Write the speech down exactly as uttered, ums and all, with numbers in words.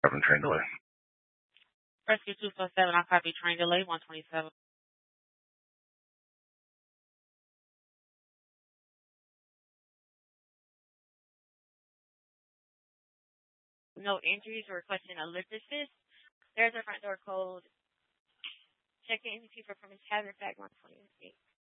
Having train delay. Rescue two four seven, I copy train delay one twenty-seven. No injuries, we're requesting a lift assist. There's our front door code. Check in for permits hazard bag one twenty-eight.